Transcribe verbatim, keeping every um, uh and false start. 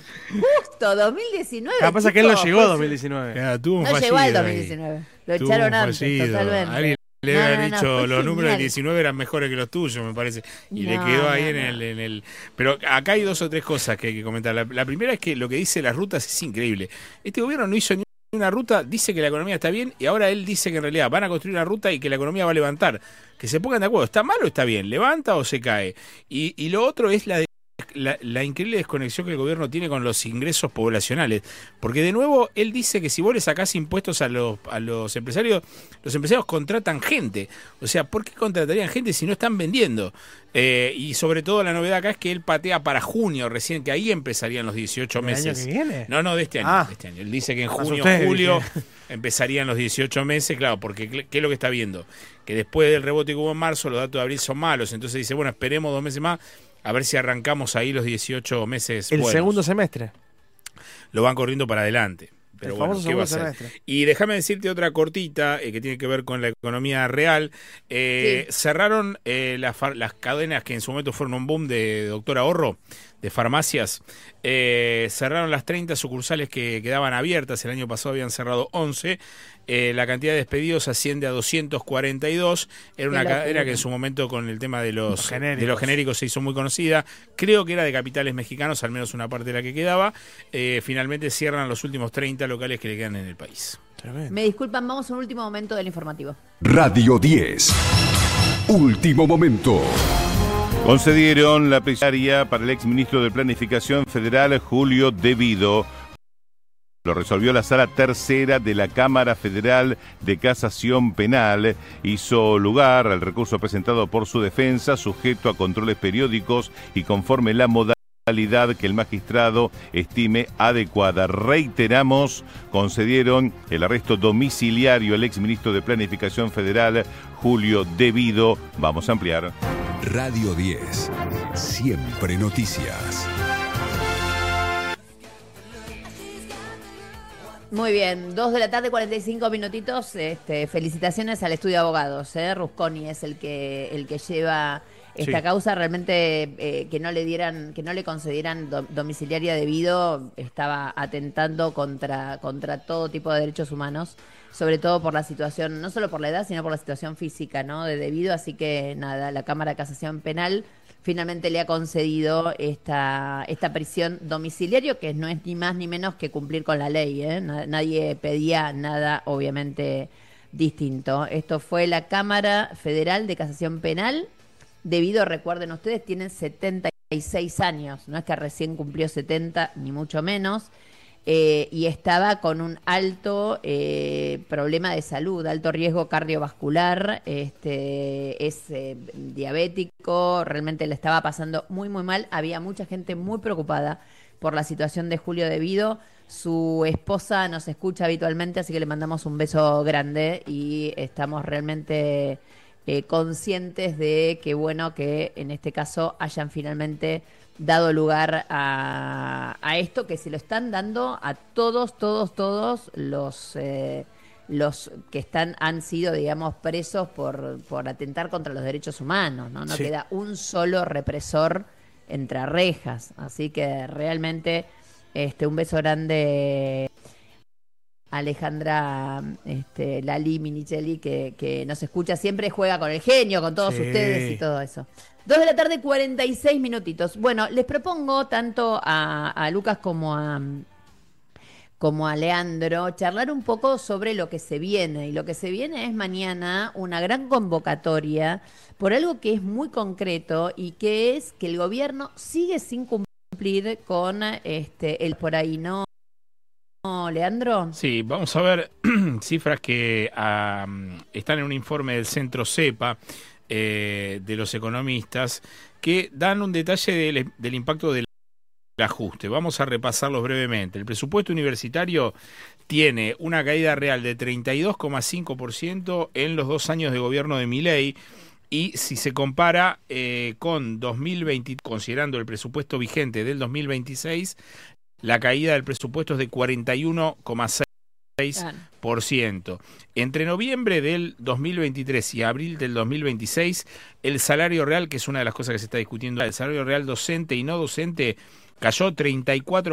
Justo, dos mil diecinueve. Lo que pasa es que él no llegó a dos mil diecinueve. Claro, tuvo un No fallido llegó al ahí. dos mil diecinueve. Lo Tuvo echaron un antes, fallido. totalmente. Alguien le No, había no, no, dicho fue los números del genial. diecinueve eran mejores que los tuyos, me parece. Y le No, quedó ahí no, en, no. el, en el... Pero acá hay dos o tres cosas que hay que comentar. La, la primera es que lo que dice las rutas es increíble. Este gobierno no hizo ni una ruta, dice que la economía está bien y ahora él dice que en realidad van a construir una ruta y que la economía va a levantar. Que se pongan de acuerdo, ¿está mal o está bien? ¿Levanta o se cae? Y, y lo otro es la de La, la increíble desconexión que el gobierno tiene con los ingresos poblacionales, porque de nuevo él dice que si vos le sacás impuestos a los, a los empresarios, los empresarios contratan gente, o sea, ¿por qué contratarían gente si no están vendiendo? Eh, y sobre todo la novedad acá es que él patea para junio recién, que ahí empezarían los dieciocho ¿El meses. año que viene? No, no, de este año, Ah. de este año. Él dice que en Me junio, asusté, julio dije. empezarían los dieciocho meses, claro, porque ¿qué es lo que está viendo? Que después del rebote que hubo en marzo, los datos de abril son malos, entonces dice, bueno, esperemos dos meses más, a ver si arrancamos ahí los dieciocho meses El buenos. segundo semestre. Lo van corriendo para adelante. Pero El bueno, famoso ¿qué va a segundo hacer? semestre. Y déjame decirte otra cortita eh, que tiene que ver con la economía real. Eh, Sí. Cerraron eh, las, far- las cadenas que en su momento fueron un boom de Doctor Ahorro, de farmacias. Eh, cerraron las treinta sucursales que quedaban abiertas. El año pasado habían cerrado once. Eh, la cantidad de despedidos asciende a doscientos cuarenta y dos. Era una Qué cadena locura. que en su momento con el tema de los, Los genéricos. de los genéricos se hizo muy conocida. Creo que era de capitales mexicanos, al menos una parte de la que quedaba. Eh, finalmente cierran los últimos treinta locales que le quedan en el país. Tremendo. Me disculpan, vamos a un último momento del informativo. Radio diez. Último momento. Concedieron la prisión para el exministro de Planificación Federal, Julio Devido. Lo resolvió la Sala Tercera de la Cámara Federal de Casación Penal. Hizo lugar al recurso presentado por su defensa, sujeto a controles periódicos y conforme la modalidad que el magistrado estime adecuada. Reiteramos, concedieron el arresto domiciliario al exministro de Planificación Federal, Julio Devido. Vamos a ampliar. Radio diez. Siempre noticias. Muy bien, dos de la tarde, cuarenta y cinco minutitos. Este, felicitaciones al estudio de abogados. ¿eh? Rusconi es el que el que lleva esta Sí. causa. Realmente eh, que no le dieran, que no le concedieran do- domiciliaria debido, estaba atentando contra contra todo tipo de derechos humanos, sobre todo por la situación, no solo por la edad, sino por la situación física, ¿no? De debido. Así que nada, la Cámara de Casación Penal finalmente le ha concedido esta, esta prisión domiciliario, que no es ni más ni menos que cumplir con la ley. ¿eh? Na- Nadie pedía nada, obviamente, distinto. Esto fue la Cámara Federal de Casación Penal. Debido, recuerden ustedes, tienen setenta y seis años, no es que recién cumplió setenta, ni mucho menos. Eh, y estaba con un alto eh, problema de salud, alto riesgo cardiovascular, este, es eh, diabético, realmente le estaba pasando muy muy mal, había mucha gente muy preocupada por la situación de Julio Devido. Su esposa nos escucha habitualmente, así que le mandamos un beso grande y estamos realmente eh, conscientes de que bueno que en este caso hayan finalmente dado lugar a, a esto, que se lo están dando a todos, todos, todos los eh, los que están han sido, digamos, presos por, por atentar contra los derechos humanos, ¿no? No Sí. queda un solo represor entre rejas. Así que realmente este un beso grande a Alejandra este, Lali Minichelli, que, que nos escucha siempre, juega con el genio, con todos Sí. ustedes y todo eso. Dos de la tarde, cuarenta y seis minutitos. Bueno, les propongo tanto a, a Lucas como a, como a Leandro charlar un poco sobre lo que se viene. Y lo que se viene es mañana una gran convocatoria por algo que es muy concreto y que es que el gobierno sigue sin cumplir con este el por ahí, ¿no, Leandro? Sí, vamos a ver cifras que um, están en un informe del Centro CEPA eh, de los economistas que dan un detalle del, del impacto del ajuste. Vamos a repasarlos brevemente. El presupuesto universitario tiene una caída real de treinta y dos coma cinco por ciento en los dos años de gobierno de Milei. Y si se compara eh, con dos mil veinte, considerando el presupuesto vigente del dos mil veintiséis, la caída del presupuesto es de cuarenta y uno coma seis por ciento. Entre noviembre del dos mil veintitrés y abril del dos mil veintiséis, el salario real, que es una de las cosas que se está discutiendo, el salario real docente y no docente cayó treinta y cuatro